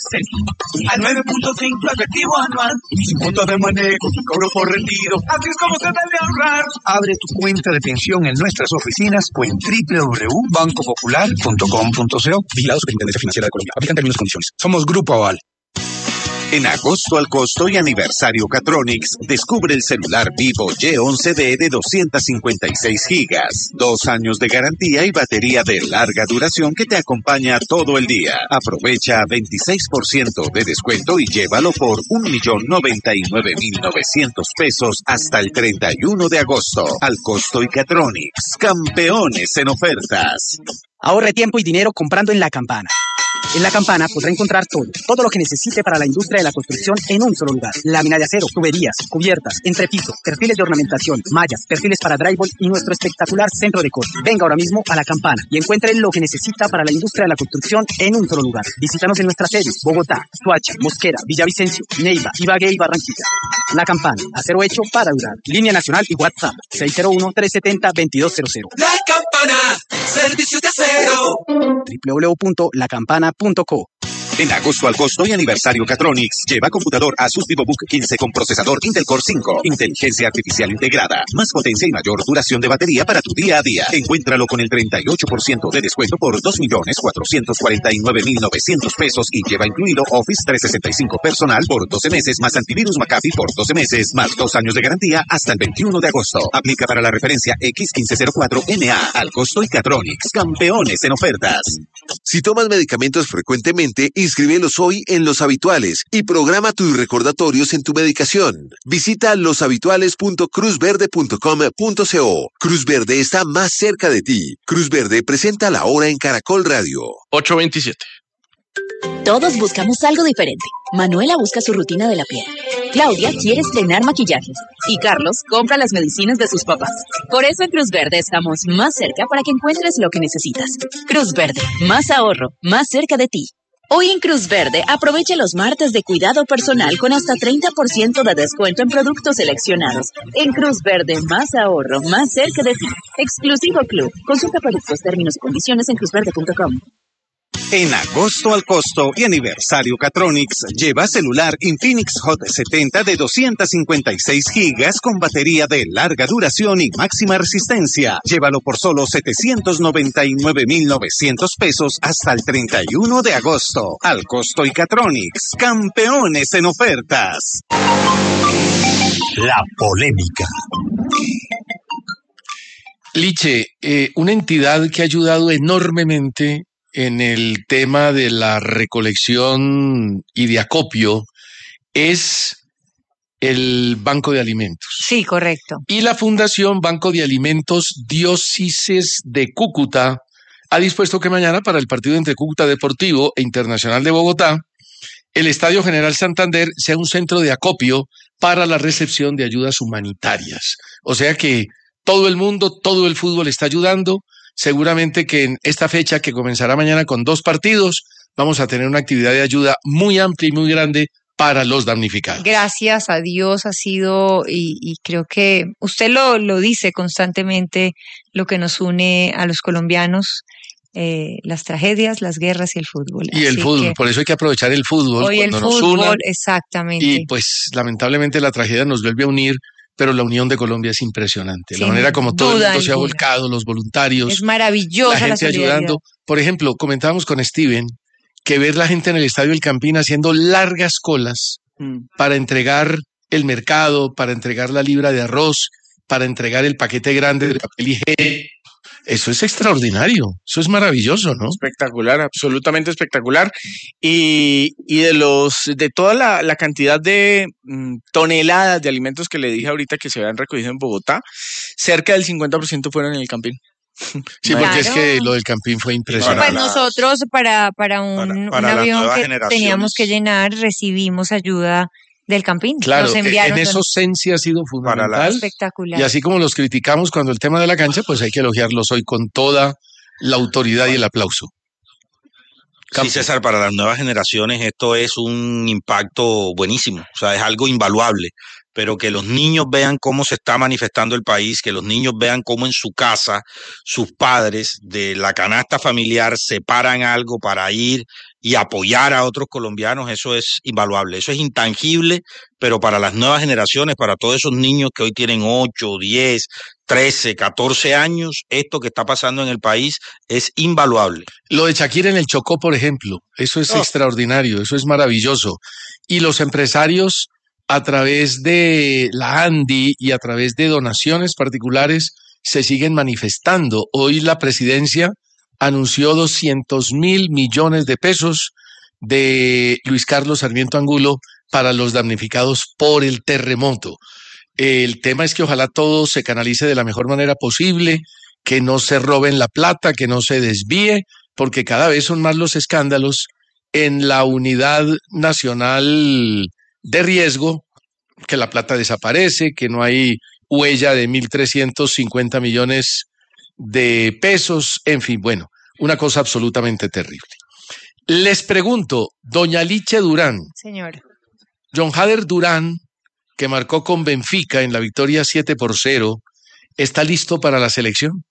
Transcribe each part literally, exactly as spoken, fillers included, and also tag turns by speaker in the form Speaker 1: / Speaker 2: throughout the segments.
Speaker 1: A nueve punto cinco efectivo anual, sin puntos de manejo, sin cobro por retiro. Así es como se debe ahorrar.
Speaker 2: Abre tu cuenta de pensión en nuestras oficinas o en doble u doble u doble u punto banco popular punto com punto co. Vigilado Superintendencia Financiera de Colombia. Aplican términos y condiciones. Somos Grupo Aval.
Speaker 3: En agosto al costo y aniversario Catronics, descubre el celular Vivo Y once D de doscientos cincuenta y seis gigas, dos años de garantía y batería de larga duración que te acompaña todo el día. Aprovecha veintiséis por ciento de descuento y llévalo por un millón noventa y nueve mil novecientos pesos hasta el treinta y uno de agosto. Al costo y Catronics, campeones en ofertas.
Speaker 4: Ahorre tiempo y dinero comprando en La Campana. En La Campana podrá encontrar todo, todo lo que necesite para la industria de la construcción en un solo lugar. Lámina de acero, tuberías, cubiertas, entrepiso, perfiles de ornamentación, mallas, perfiles para drywall y nuestro espectacular centro de corte. Venga ahora mismo a La Campana y encuentre lo que necesita para la industria de la construcción en un solo lugar. Visítanos en nuestras sedes: Bogotá, Soacha, Mosquera, Villavicencio, Neiva, Ibagué y Barranquilla. La Campana, acero hecho para durar. Línea nacional y WhatsApp seis cero uno, tres siete cero, dos dos cero cero.
Speaker 1: La Campana, servicios de acero.
Speaker 4: doble u doble u doble u punto la campana punto co.
Speaker 3: En agosto al costo y aniversario Catronics, lleva computador Asus VivoBook quince con procesador Intel Core cinco, inteligencia artificial integrada, más potencia y mayor duración de batería para tu día a día. Encuéntralo con el treinta y ocho por ciento de descuento por dos millones cuatrocientos cuarenta y nueve mil novecientos pesos y lleva incluido Office trescientos sesenta y cinco personal por doce meses, más antivirus McAfee por doce meses, más dos años de garantía hasta el veintiuno de agosto. Aplica para la referencia X quince cero cuatro N A. Al costo y Catronics, campeones en ofertas.
Speaker 5: Si tomas medicamentos frecuentemente, inscríbelos hoy en Los Habituales y programa tus recordatorios en tu medicación. Visita los habituales punto cruz verde punto com punto co. Cruz Verde está más cerca de ti. Cruz Verde presenta La Hora en Caracol Radio.
Speaker 6: ocho veintisiete.
Speaker 7: Todos buscamos algo diferente. Manuela busca su rutina de la piel. Claudia quiere estrenar maquillajes. Y Carlos compra las medicinas de sus papás. Por eso en Cruz Verde estamos más cerca para que encuentres lo que necesitas. Cruz Verde, más ahorro, más cerca de ti. Hoy en Cruz Verde, aprovecha los martes de cuidado personal con hasta treinta por ciento de descuento en productos seleccionados. En Cruz Verde, más ahorro, más cerca de ti. Exclusivo Club. Consulta productos, términos y condiciones en cruz verde punto com.
Speaker 3: En agosto al costo y aniversario Catronics, lleva celular Infinix Hot setenta de doscientos cincuenta y seis gigas con batería de larga duración y máxima resistencia. Llévalo por solo setecientos noventa y nueve mil novecientos pesos hasta el treinta y uno de agosto. Al costo y Catronics, campeones en ofertas.
Speaker 2: La polémica.
Speaker 6: Liche, eh, una entidad que ha ayudado enormemente en el tema de la recolección y de acopio es el Banco de Alimentos.
Speaker 8: Sí, correcto.
Speaker 6: Y la Fundación Banco de Alimentos Diócesis de Cúcuta ha dispuesto que mañana, para el partido entre Cúcuta Deportivo e Internacional de Bogotá, el Estadio General Santander sea un centro de acopio para la recepción de ayudas humanitarias. O sea que todo el mundo, todo el fútbol está ayudando. Seguramente que en esta fecha, que comenzará mañana con dos partidos, vamos a tener una actividad de ayuda muy amplia y muy grande para los damnificados.
Speaker 8: Gracias a Dios ha sido, y, y creo que usted lo, lo dice constantemente, lo que nos une a los colombianos, eh, las tragedias, las guerras y el fútbol.
Speaker 6: Y el
Speaker 8: Así
Speaker 6: fútbol,
Speaker 8: que
Speaker 6: por eso hay que aprovechar el fútbol
Speaker 8: hoy
Speaker 6: cuando
Speaker 8: el
Speaker 6: nos
Speaker 8: fútbol,
Speaker 6: una.
Speaker 8: exactamente.
Speaker 6: Y pues lamentablemente la tragedia nos vuelve a unir, pero la unión de Colombia es impresionante.
Speaker 8: Sin
Speaker 6: La manera como todo el
Speaker 8: duda
Speaker 6: mundo se ha
Speaker 8: alguna.
Speaker 6: volcado, los voluntarios,
Speaker 8: Es maravillosa
Speaker 6: la
Speaker 8: la
Speaker 6: gente
Speaker 8: solidaridad.
Speaker 6: ayudando. Por ejemplo, comentábamos con Steven que ver la gente en el Estadio El Campín haciendo largas colas
Speaker 8: Mm.
Speaker 6: para entregar el mercado, para entregar la libra de arroz, para entregar el paquete grande de papel higiénico. Eso es extraordinario, eso es maravilloso, ¿no?
Speaker 9: Espectacular, absolutamente espectacular. Y, y de los de toda la, la cantidad de mm, toneladas de alimentos que le dije ahorita que se habían recogido en Bogotá, cerca del cincuenta por ciento fueron en el Campín.
Speaker 6: Sí, porque es
Speaker 8: Claro.
Speaker 6: que lo del Campín fue impresionante.
Speaker 8: Pues nosotros para, para un,
Speaker 10: para-
Speaker 8: un
Speaker 10: para las
Speaker 8: avión
Speaker 10: nuevas
Speaker 8: que
Speaker 10: generaciones.
Speaker 8: teníamos que llenar, recibimos ayuda del Campín.
Speaker 6: Claro,
Speaker 8: Nos
Speaker 6: en
Speaker 8: enviaron
Speaker 6: eso Sensi ha sido
Speaker 10: Para la-
Speaker 6: fundamental.
Speaker 8: espectacular.
Speaker 6: Y así como los criticamos cuando el tema de la cancha, pues hay que elogiarlos hoy con toda la autoridad y el aplauso.
Speaker 10: Sí, César, para las nuevas generaciones esto es un impacto buenísimo, o sea, es algo invaluable, pero que los niños vean cómo se está manifestando el país, que los niños vean cómo en su casa sus padres de la canasta familiar separan algo para ir y apoyar a otros colombianos, eso es invaluable, eso es intangible, pero para las nuevas generaciones, para todos esos niños que hoy tienen ocho, diez, trece, catorce años, esto que está pasando en el país es invaluable.
Speaker 6: Lo de Shakira en el Chocó, por ejemplo, eso es oh. extraordinario, eso es maravilloso. Y los empresarios, a través de la ANDI y a través de donaciones particulares, se siguen manifestando. Hoy la presidencia anunció doscientos mil millones de pesos de Luis Carlos Sarmiento Angulo para los damnificados por el terremoto. El tema es que ojalá todo se canalice de la mejor manera posible, que no se roben la plata, que no se desvíe, porque cada vez son más los escándalos en la unidad nacional de riesgo, que la plata desaparece, que no hay huella de mil trescientos cincuenta millones de pesos, en fin, bueno, una cosa absolutamente terrible. Les pregunto, doña Liche Durán.
Speaker 8: Señor.
Speaker 6: John Hader Durán, que marcó con Benfica en la victoria siete por cero, ¿está listo para la selección?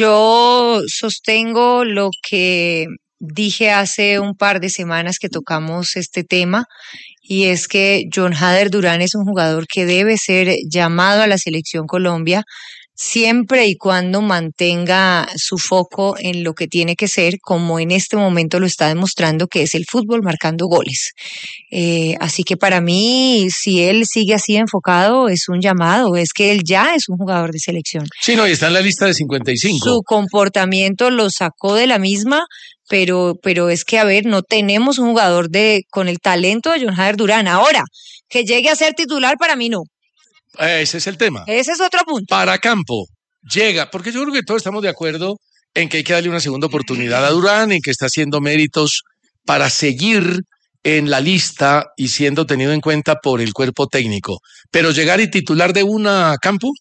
Speaker 8: Yo sostengo lo que dije hace un par de semanas que tocamos este tema, y es que John Hader Durán es un jugador que debe ser llamado a la Selección Colombia siempre y cuando mantenga su foco en lo que tiene que ser, como en este momento lo está demostrando, que es el fútbol marcando goles. Eh, así que para mí, si él sigue así enfocado, es un llamado, es que él ya es un jugador de selección.
Speaker 6: Sí, no, y está en la lista de cincuenta y cinco.
Speaker 8: Su comportamiento lo sacó de la misma, pero, pero es que, a ver, no tenemos un jugador de con el talento de John Hader Durán. Ahora, que llegue a ser titular, para mí no.
Speaker 6: Ese es el tema.
Speaker 8: Ese es otro punto.
Speaker 6: Para Campo, llega, porque yo creo que todos estamos de acuerdo en que hay que darle una segunda oportunidad a Durán, en que está haciendo méritos para seguir en la lista y siendo tenido en cuenta por el cuerpo técnico. Pero llegar y titular de una Campo.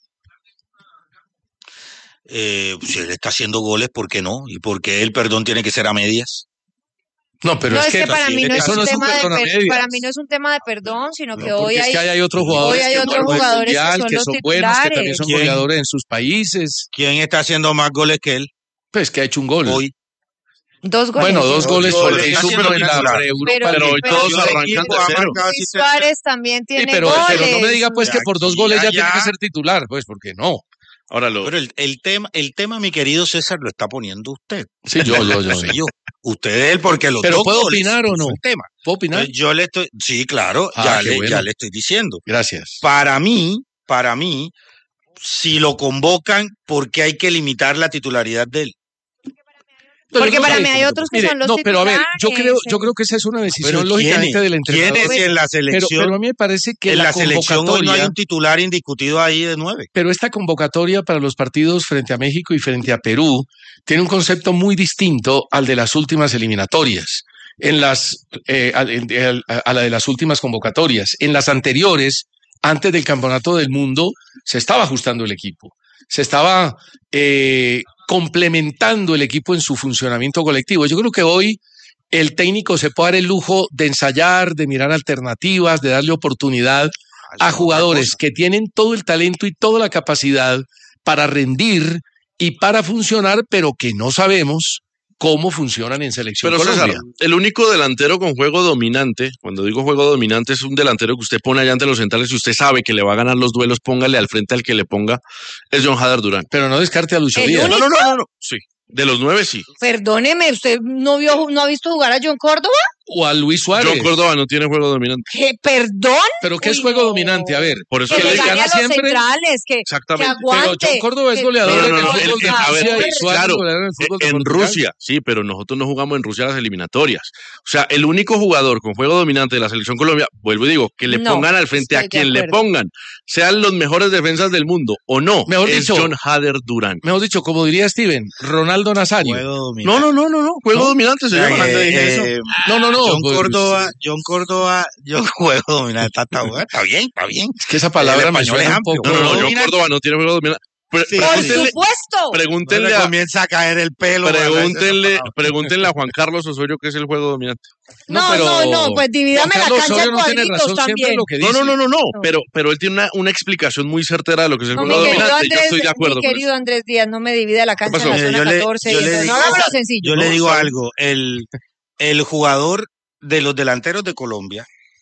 Speaker 10: Eh, si él está haciendo goles, ¿por qué no? ¿Y por qué el perdón tiene que ser a medias?
Speaker 6: No, pero
Speaker 8: no,
Speaker 6: es,
Speaker 8: es que,
Speaker 6: que
Speaker 8: para mí no es, un
Speaker 6: no es
Speaker 8: tema
Speaker 6: un
Speaker 8: de per- para mí no es un tema de perdón, sino que
Speaker 6: no,
Speaker 8: hoy hay,
Speaker 6: es que hay otros jugadores,
Speaker 8: hoy hay
Speaker 6: que,
Speaker 8: otros jugadores
Speaker 6: mundial,
Speaker 8: que son,
Speaker 6: que
Speaker 8: los
Speaker 6: son
Speaker 8: titulares.
Speaker 6: buenos, que también son
Speaker 10: ¿Quién?
Speaker 6: goleadores en sus países.
Speaker 10: ¿Quién está haciendo más goles que él?
Speaker 6: Pues que ha hecho un gol.
Speaker 10: Hoy.
Speaker 8: Dos goles.
Speaker 6: Bueno, dos goles
Speaker 10: dos
Speaker 6: por
Speaker 10: goles,
Speaker 6: eso,
Speaker 10: pero,
Speaker 6: en la
Speaker 8: pero,
Speaker 6: pero
Speaker 8: hoy
Speaker 6: todos
Speaker 8: arrancan de cero. Luis Suárez también tiene
Speaker 6: sí, pero,
Speaker 8: goles.
Speaker 6: pero no me diga pues que por dos goles ya, ya tiene que ser titular, pues porque no.
Speaker 10: Ahora lo... Pero el, el tema, el tema, mi querido César, lo está poniendo usted.
Speaker 6: Sí, yo, yo, yo.
Speaker 10: yo. Usted es él porque los
Speaker 6: pero
Speaker 10: dos
Speaker 6: ¿puedo
Speaker 10: goles
Speaker 6: opinar o no?
Speaker 10: Es el tema.
Speaker 6: ¿Puedo opinar?
Speaker 10: Entonces, yo le estoy, sí, claro,
Speaker 6: ah,
Speaker 10: ya, le,
Speaker 6: bueno.
Speaker 10: ya le estoy diciendo.
Speaker 6: Gracias.
Speaker 10: Para mí, para mí, si lo convocan, ¿por qué hay que limitar la titularidad de él?
Speaker 8: Pero porque para mí hay otros que
Speaker 6: mire,
Speaker 8: son los
Speaker 6: no,
Speaker 8: titulares.
Speaker 6: pero a ver, yo creo, yo creo que esa es una decisión lógicamente del entrenador.
Speaker 10: ¿Quién es en la selección?
Speaker 6: Pero, pero a mí me parece que
Speaker 10: en
Speaker 6: la,
Speaker 10: la selección hoy no hay
Speaker 6: convocatoria,
Speaker 10: un titular indiscutido ahí de nueve.
Speaker 6: Pero esta convocatoria para los partidos frente a México y frente a Perú tiene un concepto muy distinto al de las últimas eliminatorias. En las, eh, a, a, a la de las últimas convocatorias. En las anteriores, antes del Campeonato del Mundo, se estaba ajustando el equipo. Se estaba eh, complementando el equipo en su funcionamiento colectivo. Yo creo que hoy el técnico se puede dar el lujo de ensayar, de mirar alternativas, de darle oportunidad a jugadores que tienen todo el talento y toda la capacidad para rendir y para funcionar, pero que no sabemos cómo funcionan en Selección
Speaker 11: Pero
Speaker 6: Colombia.
Speaker 11: César, el único delantero con juego dominante, cuando digo juego dominante, es un delantero que usted pone allá ante los centrales y usted sabe que le va a ganar los duelos, póngale al frente al que le ponga, es John Hader Durán.
Speaker 6: Pero no descarte a Lucho
Speaker 8: ¿El
Speaker 6: Díaz.
Speaker 11: No, no, no, no, no, sí. De los nueve, sí.
Speaker 8: Perdóneme, ¿usted no vio, no ha visto jugar a John Córdoba?
Speaker 6: O a Luis Suárez.
Speaker 11: John Córdoba no tiene juego dominante.
Speaker 8: ¿Qué? ¿Perdón?
Speaker 6: ¿Pero qué
Speaker 8: Uy,
Speaker 6: es juego
Speaker 8: no.
Speaker 6: dominante? A ver.
Speaker 11: Por eso
Speaker 8: Que
Speaker 11: que
Speaker 8: le
Speaker 11: le
Speaker 8: gane
Speaker 11: gana
Speaker 8: a los
Speaker 11: siempre.
Speaker 8: centrales, que, que
Speaker 11: Exactamente.
Speaker 8: aguante.
Speaker 6: Pero John Córdoba es
Speaker 8: que-
Speaker 6: goleador
Speaker 11: No, no,
Speaker 6: en el
Speaker 11: no,
Speaker 6: fútbol
Speaker 11: el-
Speaker 6: de
Speaker 11: el- a ver,
Speaker 6: Francia y Suárez
Speaker 11: claro,
Speaker 6: es goleador en el fútbol de
Speaker 11: en
Speaker 6: Portugal.
Speaker 11: Rusia, sí, pero nosotros no jugamos en Rusia las eliminatorias. O sea, el único jugador con juego dominante de la Selección Colombia, vuelvo y digo, que le
Speaker 8: No,
Speaker 11: pongan al frente a
Speaker 8: estoy de
Speaker 11: quien le
Speaker 8: acuerdo.
Speaker 11: pongan, sean los mejores defensas del mundo o no,
Speaker 6: Mejor
Speaker 11: es
Speaker 6: dicho,
Speaker 11: John Hader Durán.
Speaker 6: Mejor dicho, como diría Steven, Ronaldo Nazario.
Speaker 11: No, no, no, no, no, juego
Speaker 6: ¿No?
Speaker 11: dominante se
Speaker 10: Eh,
Speaker 11: llama. antes dije
Speaker 10: eh,
Speaker 11: eso.
Speaker 6: No, no, no.
Speaker 10: John
Speaker 6: pues,
Speaker 10: Córdoba, John Córdoba, John juego dominante, está, está, está bien, está bien.
Speaker 6: Es que esa palabra
Speaker 10: El
Speaker 6: me
Speaker 10: español
Speaker 6: suena
Speaker 10: es
Speaker 6: un poco.
Speaker 11: No, no, no, John
Speaker 10: dominante.
Speaker 11: Córdoba no tiene juego dominante. Pre-
Speaker 10: Sí.
Speaker 8: Por
Speaker 11: pregúntenle,
Speaker 8: supuesto.
Speaker 10: No
Speaker 11: pregúntenle
Speaker 10: le
Speaker 11: a,
Speaker 10: comienza a caer el pelo.
Speaker 11: pregúntenle, pregúntenle a Juan Carlos Osorio qué es el juego dominante.
Speaker 8: No,
Speaker 6: pero
Speaker 8: no, no, pues divídame
Speaker 6: Juan
Speaker 8: la
Speaker 6: Carlos
Speaker 8: cancha en
Speaker 6: Osorio no tiene
Speaker 8: cuadritos
Speaker 6: razón siempre
Speaker 8: también.
Speaker 6: en lo que
Speaker 11: No,
Speaker 6: dice.
Speaker 11: no, no, no, no, pero, pero él tiene una, una explicación muy certera de lo que es el
Speaker 8: No, mi
Speaker 11: juego
Speaker 8: querido
Speaker 11: dominante y yo
Speaker 8: Andrés,
Speaker 11: estoy de acuerdo
Speaker 8: mi
Speaker 11: con
Speaker 8: querido
Speaker 11: eso.
Speaker 8: Andrés Díaz, no me divida la cancha
Speaker 11: pasó?
Speaker 8: en la
Speaker 10: Mire,
Speaker 8: zona
Speaker 10: yo le-
Speaker 8: catorce.
Speaker 10: yo
Speaker 8: y
Speaker 10: le
Speaker 8: eso.
Speaker 10: digo-
Speaker 8: No, hagámoslo sencillo.
Speaker 10: Yo
Speaker 8: ¿no?
Speaker 10: le digo algo, el el jugador de los delanteros de Colombia,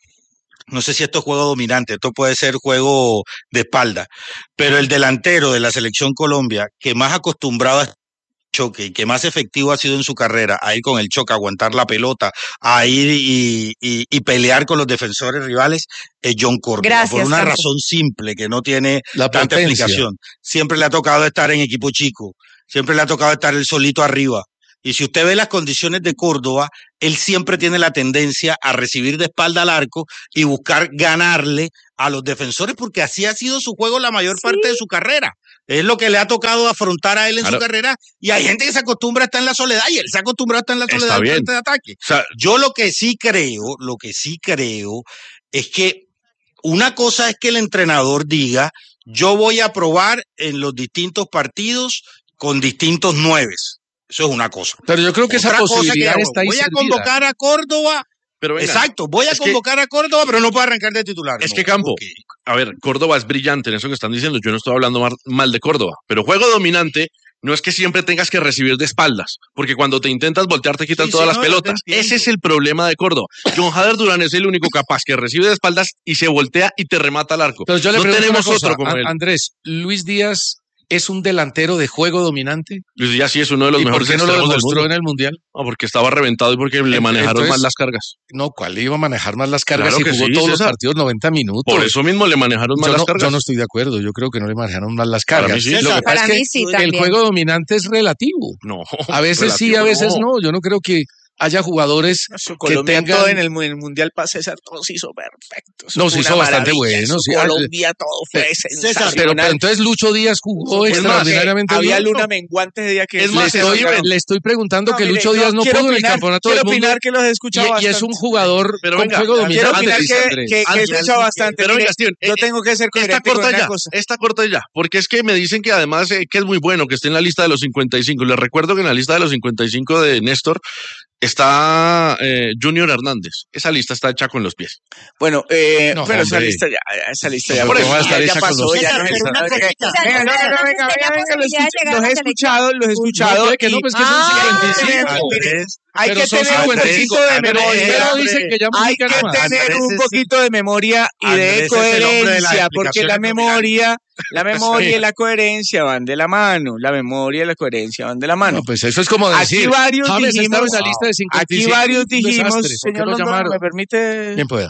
Speaker 10: no sé si esto es juego dominante, esto puede ser juego de espalda, pero el delantero de la selección Colombia que más acostumbrado a choque y que más efectivo ha sido en su carrera, a ir con el choque, a aguantar la pelota, a ir y, y, y pelear con los defensores rivales, es John Córdoba.
Speaker 8: Gracias,
Speaker 10: por una
Speaker 8: Campo.
Speaker 10: razón simple que no tiene
Speaker 6: La
Speaker 10: tanta
Speaker 6: potencia.
Speaker 10: explicación. Siempre le ha tocado estar en equipo chico, siempre le ha tocado estar él solito arriba. Y si usted ve las condiciones de Córdoba, él siempre tiene la tendencia a recibir de espalda al arco y buscar ganarle a los defensores, porque así ha sido su juego la mayor
Speaker 8: Sí.
Speaker 10: parte de su carrera. Es lo que le ha tocado afrontar a él en
Speaker 11: Claro.
Speaker 10: su carrera. Y hay gente que se acostumbra a estar en la soledad y él se acostumbra a estar en la
Speaker 11: Está
Speaker 10: soledad
Speaker 11: bien.
Speaker 10: frente de ataque.
Speaker 11: O sea,
Speaker 10: Yo lo que sí creo, lo que sí creo es que una cosa es que el entrenador diga, yo voy a probar en los distintos partidos con distintos nueves. Eso es una cosa.
Speaker 6: Pero yo creo que esa
Speaker 10: Otra cosa
Speaker 6: posibilidad
Speaker 10: que
Speaker 6: está ahí
Speaker 10: voy a
Speaker 6: servida.
Speaker 10: convocar a Córdoba.
Speaker 11: pero venga,
Speaker 10: Exacto, voy a
Speaker 11: es que-
Speaker 10: convocar a Córdoba, pero no puedo arrancar de titular.
Speaker 11: Es
Speaker 10: No,
Speaker 11: que Campo,
Speaker 10: ok.
Speaker 11: a ver, Córdoba es brillante en eso que están diciendo. Yo no estoy hablando mar- mal de Córdoba, pero juego dominante no es que siempre tengas que recibir de espaldas, porque cuando te intentas voltear te quitan
Speaker 10: Sí,
Speaker 11: todas
Speaker 10: sí,
Speaker 11: las
Speaker 10: no, yo te
Speaker 11: pelotas.
Speaker 10: entiendo.
Speaker 11: Ese es el problema de Córdoba. John Hader Durán es el único capaz que recibe de espaldas y se voltea y te remata al arco.
Speaker 6: Pero yo le
Speaker 11: no
Speaker 6: pregunto
Speaker 11: tenemos
Speaker 6: una cosa,
Speaker 11: otro como
Speaker 6: An-
Speaker 11: él.
Speaker 6: Andrés, ¿Luis Díaz es un delantero de juego dominante?
Speaker 11: Luis Díaz sí es uno de los
Speaker 6: ¿Y por
Speaker 11: mejores
Speaker 6: qué no lo
Speaker 11: extremos del
Speaker 6: demostró
Speaker 11: mundo.
Speaker 6: en el Mundial?
Speaker 11: No, porque estaba reventado y porque le
Speaker 6: Ent-
Speaker 11: manejaron
Speaker 6: entonces-
Speaker 11: mal las cargas.
Speaker 6: No, ¿cuál iba a manejar más las cargas
Speaker 11: Claro
Speaker 6: y
Speaker 11: que
Speaker 6: jugó
Speaker 11: sí,
Speaker 6: todos los
Speaker 11: César.
Speaker 6: partidos noventa minutos?
Speaker 11: Por eso mismo le manejaron mal
Speaker 6: yo
Speaker 11: las
Speaker 6: no,
Speaker 11: cargas.
Speaker 6: yo no estoy de acuerdo, yo creo que no le manejaron mal las
Speaker 11: Para
Speaker 6: cargas.
Speaker 11: mí sí.
Speaker 6: Lo que
Speaker 10: César,
Speaker 6: pasa
Speaker 8: Para
Speaker 6: es que
Speaker 8: mí sí
Speaker 6: el
Speaker 8: también.
Speaker 6: juego dominante es relativo.
Speaker 11: No.
Speaker 6: A veces sí, a
Speaker 11: relativo
Speaker 6: veces no. Yo no creo que haya jugadores
Speaker 9: Su
Speaker 6: que
Speaker 9: Colombia
Speaker 6: tengan...
Speaker 9: todo en el, mu- en el Mundial para César, todo se hizo perfecto. Eso
Speaker 6: No,
Speaker 9: fue
Speaker 6: se
Speaker 9: una
Speaker 6: hizo bastante
Speaker 9: maravilla,
Speaker 6: bueno,
Speaker 9: eso
Speaker 6: sí,
Speaker 9: Colombia todo fue
Speaker 6: eh,
Speaker 9: sensacional.
Speaker 6: Pero, pero entonces Lucho Díaz jugó
Speaker 9: Es más,
Speaker 6: extraordinariamente
Speaker 9: había
Speaker 6: bien.
Speaker 9: luna menguante de día que
Speaker 11: Es
Speaker 6: Le
Speaker 11: más,
Speaker 6: estoy,
Speaker 11: César,
Speaker 6: le estoy preguntando
Speaker 9: No,
Speaker 6: que
Speaker 9: mire,
Speaker 6: Lucho Díaz no
Speaker 9: quiero
Speaker 6: pudo en el
Speaker 9: opinar-
Speaker 6: campeonato
Speaker 9: quiero
Speaker 6: del mundo.
Speaker 9: opinar que los he
Speaker 6: Y,
Speaker 9: escuchado
Speaker 6: y es
Speaker 9: bastante.
Speaker 6: un jugador
Speaker 11: Pero
Speaker 6: con
Speaker 11: venga,
Speaker 6: juego
Speaker 11: quiero
Speaker 9: Quiero
Speaker 6: dominante.
Speaker 9: opinar
Speaker 6: dice
Speaker 9: que,
Speaker 6: Andrés.
Speaker 9: que, que he
Speaker 11: Andrés,
Speaker 9: escuchado bastante.
Speaker 11: pero
Speaker 9: Mire,
Speaker 11: venga, Steven,
Speaker 9: yo
Speaker 11: eh,
Speaker 9: tengo que ser
Speaker 11: Esta
Speaker 9: coherente con
Speaker 11: corta
Speaker 9: una
Speaker 11: ya,
Speaker 9: cosa.
Speaker 11: esta corta ya, porque es que me dicen que además eh, que es muy bueno que esté en la lista de los cincuenta y cinco. Les recuerdo que en la lista de los cincuenta y cinco de Néstor está eh, Junior Hernández. Esa lista está hecha con los pies.
Speaker 9: Bueno, eh,
Speaker 6: No,
Speaker 9: pero esa
Speaker 6: hombre.
Speaker 9: lista ya, esa lista ya,
Speaker 6: No,
Speaker 9: por
Speaker 6: pero
Speaker 9: eso
Speaker 6: va a estar
Speaker 9: ya,
Speaker 6: hecha
Speaker 9: ya
Speaker 6: con
Speaker 9: pasó,
Speaker 6: los
Speaker 9: ya
Speaker 6: pies.
Speaker 9: no es
Speaker 6: Pero
Speaker 9: esa-
Speaker 6: una
Speaker 9: venga,
Speaker 8: cosita.
Speaker 9: venga, no, no,
Speaker 8: Entonces,
Speaker 9: venga,
Speaker 8: tenía
Speaker 9: venga, venga, los,
Speaker 8: posibilidad de
Speaker 9: escuch-
Speaker 8: llegar a
Speaker 9: los
Speaker 8: la
Speaker 9: he
Speaker 8: selección.
Speaker 9: escuchado, los he escuchado.
Speaker 6: No, que no,
Speaker 9: y-
Speaker 6: pues que son
Speaker 8: Ah,
Speaker 6: cincuenta y cinco.
Speaker 10: Andrés,
Speaker 9: hay
Speaker 6: Pero
Speaker 9: que
Speaker 6: son
Speaker 9: tener un
Speaker 6: cincuenta y
Speaker 9: poquito
Speaker 6: cinco.
Speaker 9: de
Speaker 6: Pero
Speaker 9: memoria.
Speaker 6: primero dice que ya
Speaker 9: Hay
Speaker 6: Mujica
Speaker 9: que
Speaker 6: no más.
Speaker 9: tener
Speaker 10: Andrés
Speaker 9: un
Speaker 10: es-
Speaker 9: poquito de memoria y
Speaker 10: Andrés
Speaker 9: de
Speaker 10: es el hombre de las
Speaker 9: coherencia, porque la
Speaker 10: explicaciones
Speaker 9: memoria, la memoria y la coherencia van de la mano. La memoria y la coherencia van de la mano.
Speaker 6: No, pues eso es como
Speaker 9: Aquí
Speaker 6: decir,
Speaker 9: varios
Speaker 6: James estaba
Speaker 9: dijimos,
Speaker 6: en la lista de cincuenta y
Speaker 9: aquí
Speaker 6: cinco.
Speaker 9: varios
Speaker 6: un
Speaker 9: dijimos,
Speaker 6: desastre. ¿Por qué
Speaker 9: señor
Speaker 6: lo
Speaker 9: Londoño,
Speaker 6: llamaron?
Speaker 9: ¿me permite?
Speaker 6: Bien pueda.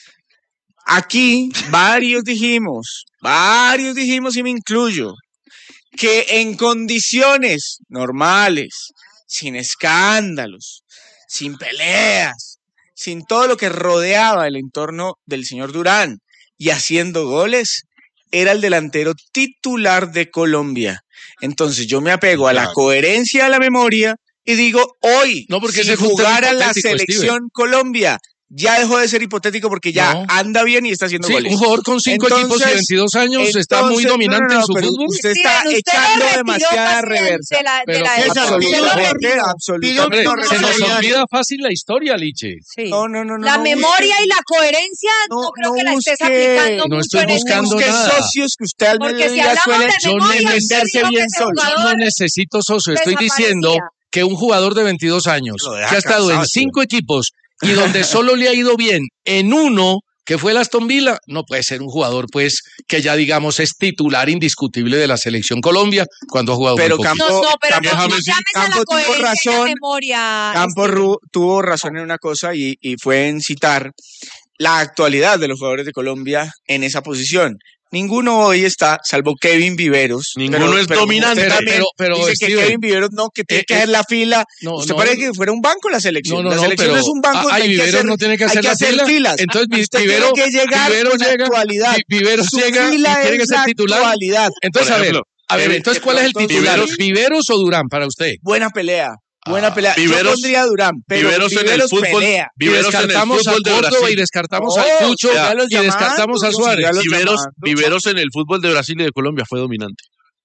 Speaker 9: Aquí varios dijimos, varios dijimos y me incluyo, que en condiciones normales, sin escándalos, sin peleas, sin todo lo que rodeaba el entorno del señor Durán y haciendo goles, era el delantero titular de Colombia. Entonces yo me apego a la
Speaker 10: Claro.
Speaker 9: coherencia, a la memoria y digo, hoy,
Speaker 6: No, porque
Speaker 9: si
Speaker 6: ese fue un tema
Speaker 9: jugara la
Speaker 6: hipotético,
Speaker 9: selección Colombia, ya dejó de ser hipotético porque ya
Speaker 6: No.
Speaker 9: anda bien y está haciendo
Speaker 6: Sí,
Speaker 9: goles.
Speaker 6: un jugador con cinco equipos y
Speaker 9: Entonces-
Speaker 6: veintidós años está muy
Speaker 9: entonces,
Speaker 6: dominante
Speaker 9: no, no, no,
Speaker 6: en su
Speaker 9: pero
Speaker 6: fútbol.
Speaker 9: Usted
Speaker 8: Steven,
Speaker 9: está
Speaker 8: usted lo
Speaker 9: echando
Speaker 8: retiró
Speaker 9: demasiada
Speaker 8: casi de-
Speaker 9: reversa.
Speaker 8: de la- de
Speaker 6: Pero
Speaker 8: la
Speaker 6: César,
Speaker 8: época.
Speaker 9: Absolutamente,
Speaker 8: Usted lo retiró.
Speaker 10: Pido-
Speaker 9: absolutamente.
Speaker 6: Hombre,
Speaker 10: no,
Speaker 6: se nos
Speaker 10: no,
Speaker 6: olvida fácil la historia, Liche.
Speaker 8: Sí.
Speaker 9: No, no, no, no.
Speaker 8: La
Speaker 9: no
Speaker 8: memoria y la coherencia no,
Speaker 9: No,
Speaker 8: creo
Speaker 9: no
Speaker 8: que la estés
Speaker 9: busque-
Speaker 8: aplicando
Speaker 6: no
Speaker 8: mucho
Speaker 6: estoy
Speaker 8: en este
Speaker 6: buscando
Speaker 9: busque
Speaker 8: momento.
Speaker 6: nada.
Speaker 9: socios que usted al
Speaker 8: Porque
Speaker 9: menos
Speaker 8: si
Speaker 9: ya
Speaker 8: hablamos
Speaker 9: suele
Speaker 8: de
Speaker 6: Yo
Speaker 8: memoria, usted
Speaker 9: entenderse
Speaker 8: dijo que
Speaker 9: bien
Speaker 8: ese
Speaker 9: solo.
Speaker 6: Yo no
Speaker 8: jugador
Speaker 6: necesito socio. Estoy
Speaker 8: desaparecía.
Speaker 6: diciendo que un jugador de veintidós años
Speaker 10: Lo deja
Speaker 6: que ha estado en
Speaker 10: cansado,
Speaker 6: cinco equipos y donde solo le ha ido bien en uno, que fue el Aston Villa, no puede ser un jugador pues que ya digamos es titular indiscutible de la selección Colombia cuando ha jugado
Speaker 9: Pero
Speaker 6: muy poquito.
Speaker 8: No, no, pero
Speaker 9: Campo-
Speaker 8: no, no
Speaker 9: Campo-
Speaker 8: llames a la
Speaker 9: Campo tuvo
Speaker 8: coherencia y la
Speaker 9: razón.
Speaker 8: memoria.
Speaker 9: Campo
Speaker 8: Steven.
Speaker 9: Ru- tuvo razón en una cosa y, y fue en citar la actualidad de los jugadores de Colombia en esa posición. Ninguno hoy está, salvo Kevin Viveros.
Speaker 11: Ninguno es dominante.
Speaker 9: usted
Speaker 6: Pero-
Speaker 9: también
Speaker 6: pero- pero,
Speaker 9: dice que
Speaker 6: Steven,
Speaker 9: Kevin Viveros no, que tiene
Speaker 6: eh,
Speaker 9: que
Speaker 6: eh,
Speaker 9: hacer la fila.
Speaker 6: No,
Speaker 9: Usted
Speaker 6: no,
Speaker 9: parece que fuera un banco la selección.
Speaker 6: No, no,
Speaker 9: la
Speaker 6: no,
Speaker 9: selección
Speaker 6: pero
Speaker 9: es un banco.
Speaker 6: ah,
Speaker 9: donde
Speaker 6: ay,
Speaker 9: hay que
Speaker 6: Viveros
Speaker 9: hacer,
Speaker 6: no tiene que
Speaker 9: hay
Speaker 6: hacer
Speaker 9: que
Speaker 6: la
Speaker 9: hacer
Speaker 6: fila.
Speaker 9: filas.
Speaker 6: Entonces, Vi-
Speaker 9: usted
Speaker 6: Viveros-
Speaker 9: tiene que llegar
Speaker 6: Viveros
Speaker 9: con
Speaker 6: llega-
Speaker 9: actualidad.
Speaker 6: Vi- Viveros
Speaker 9: Su
Speaker 6: llega y
Speaker 9: fila
Speaker 6: tiene que
Speaker 9: es
Speaker 6: ser
Speaker 9: la
Speaker 6: titular.
Speaker 9: actualidad.
Speaker 6: Entonces,
Speaker 11: Por
Speaker 6: a ver,
Speaker 11: ejemplo,
Speaker 6: a ver,
Speaker 9: eh,
Speaker 6: entonces,
Speaker 9: de
Speaker 6: ¿cuál es el
Speaker 9: pronto
Speaker 6: titular?
Speaker 11: Viveros-
Speaker 6: ¿Viveros o Durán para usted?
Speaker 9: Buena pelea. Buena
Speaker 6: Ah,
Speaker 9: pelea. Yo
Speaker 11: Viveros-
Speaker 9: pondría a Durán, pero
Speaker 11: Viveros
Speaker 9: Viveros,
Speaker 11: en el fútbol,
Speaker 9: pelea.
Speaker 6: Y
Speaker 11: Viveros en el
Speaker 6: descartamos a
Speaker 11: fútbol de
Speaker 6: Córdoba
Speaker 11: Brasil.
Speaker 6: y descartamos
Speaker 9: No,
Speaker 6: al Cucho
Speaker 9: ya los
Speaker 6: y descartamos a
Speaker 9: llamando,
Speaker 6: Suárez.
Speaker 9: ya los
Speaker 11: Viveros,
Speaker 9: llamando.
Speaker 11: Viveros en el fútbol de Brasil y de Colombia fue dominante.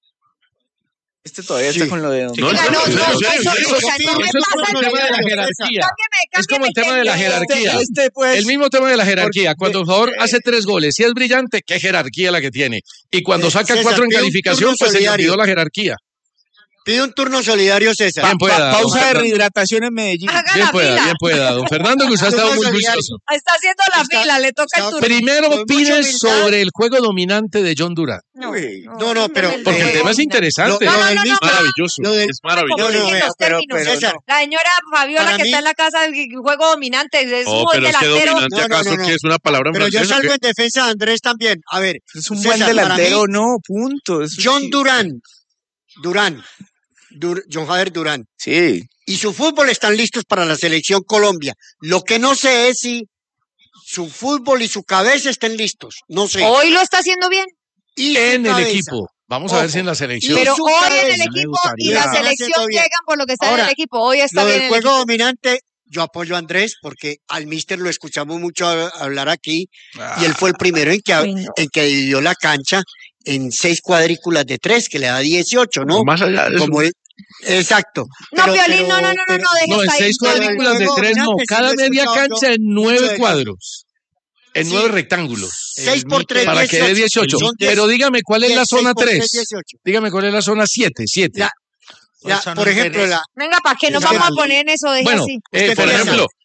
Speaker 9: Este todavía está con lo de...
Speaker 11: No,
Speaker 8: Oiga,
Speaker 11: no,
Speaker 8: no,
Speaker 11: en
Speaker 8: no,
Speaker 11: serio,
Speaker 8: eso-
Speaker 11: en serio.
Speaker 8: o sea, no me
Speaker 6: Eso es
Speaker 8: pasa
Speaker 6: como el
Speaker 8: el
Speaker 6: tema de la
Speaker 8: tema.
Speaker 6: jerarquía.
Speaker 8: Cámbiame,
Speaker 6: Es como el
Speaker 8: cámbiame
Speaker 6: tema de la
Speaker 8: que-
Speaker 6: jerarquía.
Speaker 9: Este, pues,
Speaker 6: El mismo tema de la jerarquía.
Speaker 9: porque-
Speaker 6: Cuando el jugador
Speaker 9: eh,
Speaker 6: hace tres goles y es brillante, qué jerarquía la que tiene. Y cuando
Speaker 1: Eh,
Speaker 6: saca
Speaker 1: César,
Speaker 6: cuatro en
Speaker 1: pide un
Speaker 6: calificación,
Speaker 1: turno
Speaker 6: pues se le
Speaker 1: solidario.
Speaker 6: olvidó la jerarquía.
Speaker 12: Pide un turno solidario, César.
Speaker 6: Bien pueda,
Speaker 9: Pa- pausa
Speaker 6: don
Speaker 9: de
Speaker 6: Fernando.
Speaker 9: rehidratación en Medellín.
Speaker 8: Haga
Speaker 6: Bien
Speaker 8: la
Speaker 6: pueda,
Speaker 8: fila.
Speaker 6: bien pueda. Don Fernando, que usted ha estado muy
Speaker 12: Turno solidario.
Speaker 6: juicioso.
Speaker 8: Está haciendo la
Speaker 12: Está-
Speaker 8: fila, le toca el
Speaker 12: está-
Speaker 8: turno.
Speaker 6: Primero
Speaker 12: Con mucha
Speaker 6: opine
Speaker 12: humildad.
Speaker 6: sobre el juego dominante de John Durant.
Speaker 8: No,
Speaker 12: Uy, no, no, pero-
Speaker 6: Porque el
Speaker 12: Eh,
Speaker 6: tema es interesante.
Speaker 12: lo-
Speaker 8: No,
Speaker 12: lo
Speaker 8: no,
Speaker 12: del
Speaker 8: no, no,
Speaker 12: mister-
Speaker 8: pero-
Speaker 11: Maravilloso.
Speaker 12: lo del-
Speaker 11: Es maravilloso.
Speaker 8: Como
Speaker 12: No, no,
Speaker 8: dicen
Speaker 12: vea,
Speaker 8: los
Speaker 12: pero-
Speaker 8: términos.
Speaker 12: pero César,
Speaker 8: La señora Fabiola
Speaker 12: para
Speaker 8: que
Speaker 12: mí-
Speaker 8: está en la casa del juego dominante es
Speaker 11: Oh,
Speaker 8: un
Speaker 11: pero es que
Speaker 8: delantero.
Speaker 11: dominante,
Speaker 12: No, no,
Speaker 11: ¿acaso
Speaker 12: no, no.
Speaker 11: que es una palabra en
Speaker 12: Pero yo
Speaker 11: francés o
Speaker 12: salgo
Speaker 11: qué?
Speaker 12: en defensa de Andrés también. A ver,
Speaker 9: Es un
Speaker 12: César,
Speaker 9: buen
Speaker 12: para
Speaker 9: delantero,
Speaker 12: mí,
Speaker 9: no, punto. Eso
Speaker 12: John
Speaker 9: sí.
Speaker 12: Durán, Durán, Dur- John Jader Durán
Speaker 9: Sí.
Speaker 12: y su fútbol están listos para la selección Colombia. Lo que no sé es si su fútbol y su cabeza estén listos. No sé.
Speaker 8: Hoy lo está haciendo bien.
Speaker 12: Y su
Speaker 6: En el
Speaker 12: cabeza.
Speaker 6: equipo. Vamos a ver
Speaker 12: Ojo.
Speaker 6: si en la selección.
Speaker 8: Pero
Speaker 12: su
Speaker 8: hoy en el
Speaker 12: cabeza.
Speaker 8: equipo
Speaker 9: gustaría.
Speaker 8: y la
Speaker 12: Están
Speaker 8: selección
Speaker 12: haciendo bien.
Speaker 8: llegan por lo que está en
Speaker 12: Ahora,
Speaker 8: el equipo. Hoy está
Speaker 12: Lo
Speaker 8: bien
Speaker 12: del
Speaker 8: el
Speaker 12: juego
Speaker 8: equipo.
Speaker 12: dominante, yo apoyo a Andrés porque al míster lo escuchamos mucho a- hablar aquí y él fue el primero en que,
Speaker 8: Ay, no.
Speaker 12: en que dividió la cancha en seis cuadrículas de tres, que le da dieciocho, ¿no?
Speaker 11: Más allá de eso.
Speaker 12: Como él- exacto.
Speaker 8: No,
Speaker 12: Pero-
Speaker 8: Piolín,
Speaker 12: pero-
Speaker 8: no, no, no, no,
Speaker 12: pero-
Speaker 8: no, deje
Speaker 6: No, en
Speaker 8: hasta ahí.
Speaker 6: seis
Speaker 12: pero el
Speaker 6: cuadrículas de
Speaker 12: juego
Speaker 6: tres, no.
Speaker 12: dominante sí
Speaker 6: Cada
Speaker 12: lo he
Speaker 6: media
Speaker 12: escuchado
Speaker 6: cancha
Speaker 12: yo
Speaker 6: en
Speaker 12: mucho
Speaker 6: nueve
Speaker 12: de
Speaker 6: cuadros. En
Speaker 12: Sí.
Speaker 6: nueve rectángulos.
Speaker 12: seis por tres,
Speaker 6: Para que dé dieciocho.
Speaker 12: Son diez.
Speaker 6: Pero dígame, ¿cuál es la
Speaker 12: diez,
Speaker 6: zona
Speaker 12: seis por tres,
Speaker 6: tres?
Speaker 12: dieciocho.
Speaker 6: Dígame, ¿cuál es la zona siete? siete.
Speaker 12: La- La-
Speaker 10: Esa no
Speaker 12: por ejemplo,
Speaker 10: interesa.
Speaker 12: la,
Speaker 8: Venga, ¿para qué nos
Speaker 12: Es que
Speaker 8: vamos a
Speaker 12: la-
Speaker 8: poner en eso? Deje
Speaker 6: Bueno,
Speaker 8: así.
Speaker 6: eh,
Speaker 12: Usted
Speaker 6: por
Speaker 12: piensa-
Speaker 6: ejemplo,